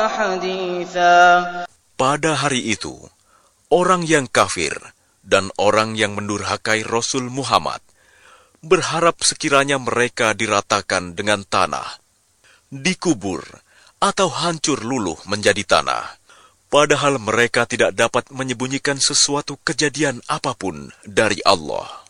حديثا. Pada hari itu, orang yang kafir dan orang yang mendurhakai Rasul Muhammad berharap sekiranya mereka diratakan dengan tanah, dikubur, atau hancur luluh menjadi tanah. Padahal mereka tidak dapat menyembunyikan sesuatu kejadian apapun dari Allah.